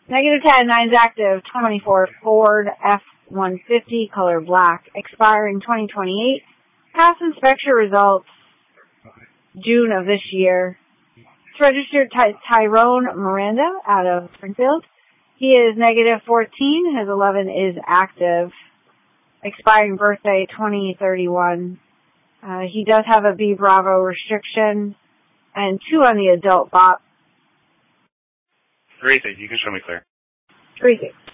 Negative 10, 9's active, 24 Ford F-150, color black, expiring 2028. Past inspection results, June of this year. It's registered Tyrone Miranda out of Springfield. He is negative 14. His 11 is active. Expiring birthday 2031. He does have a B Bravo restriction and 2 on the adult BOP. Racing, you can show me clear. Racing.